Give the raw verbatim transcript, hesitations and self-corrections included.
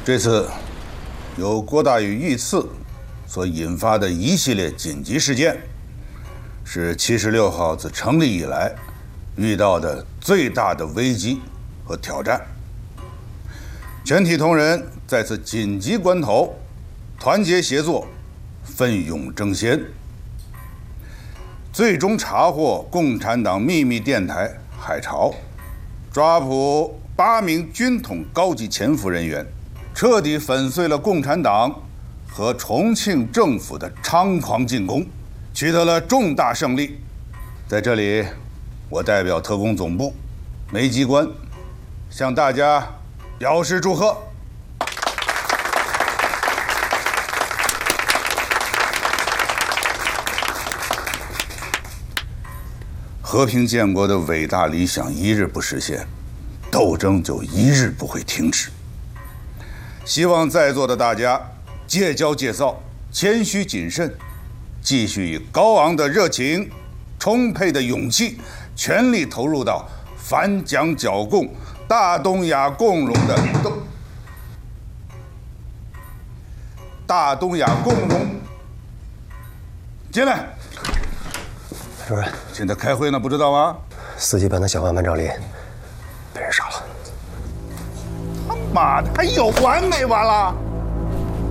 这次由郭大禹遇刺所引发的一系列紧急事件，是七十六号自成立以来遇到的最大的危机和挑战。全体同仁在此紧急关头，团结协作，奋勇争先，最终查获共产党秘密电台海潮，抓捕八名军统高级潜伏人员，彻底粉碎了共产党和重庆政府的猖狂进攻，取得了重大胜利。在这里，我代表特工总部、煤机关向大家表示祝贺。和平建国的伟大理想一日不实现，斗争就一日不会停止。希望在座的大家戒骄戒躁，谦虚谨慎，继续以高昂的热情、充沛的勇气，全力投入到反蒋剿共、大东亚共荣的东大东亚共荣。进来。 主任， 现在开会呢，不知道吗？ 四级班的小班班长林被人杀了。 他妈的，还有完没完了？